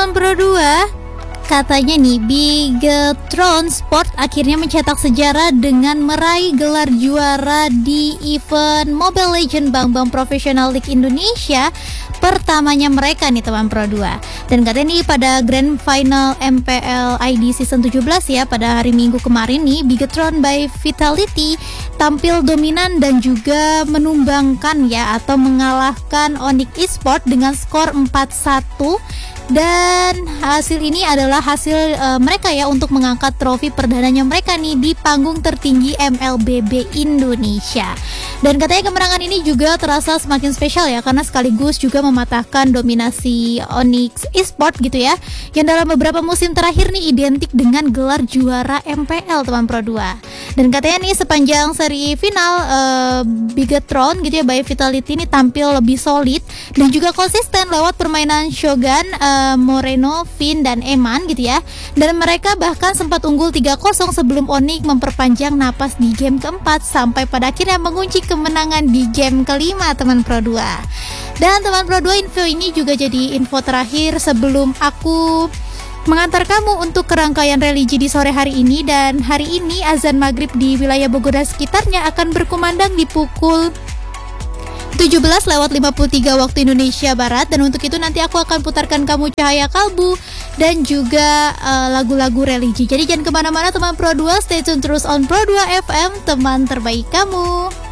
teman Pro 2. Katanya nih, Bigetron Sport akhirnya mencetak sejarah dengan meraih gelar juara di event Mobile Legends Bang Professional League Indonesia pertamanya mereka nih teman Pro 2. Dan katanya nih pada Grand Final MPL ID Season 17 ya, pada hari Minggu kemarin nih, Bigetron by Vitality tampil dominan dan juga menumbangkan ya, atau mengalahkan Onyx Esports dengan skor 4-1. Dan hasil ini adalah hasil mereka ya untuk mengangkat trofi perdananya mereka nih di panggung tertinggi MLBB Indonesia. Dan katanya kemenangan ini juga terasa semakin spesial ya, karena sekaligus juga mematahkan dominasi Onyx Esports gitu ya, yang dalam beberapa musim terakhir nih identik dengan gelar juara MPL teman Pro 2. Dan katanya nih sepanjang seri final Bigetron gitu ya by Vitality ini tampil lebih solid dan juga konsisten lewat permainan Shogun, Moreno, Finn, dan Eman gitu ya. Dan mereka bahkan sempat unggul 3-0 sebelum Onyx memperpanjang napas di game keempat sampai pada akhirnya mengunci kemenangan di game kelima teman Pro 2. Dan teman Pro 2, info ini juga jadi info terakhir sebelum aku mengantar kamu untuk kerangkaian religi di sore hari ini. Dan hari ini azan maghrib di wilayah Bogor dan sekitarnya akan berkumandang di pukul 17:53 waktu Indonesia Barat. Dan untuk itu nanti aku akan putarkan kamu Cahaya Kalbu dan juga lagu-lagu religi. Jadi jangan kemana-mana teman Pro 2, stay tune terus on Pro 2 FM, teman terbaik kamu.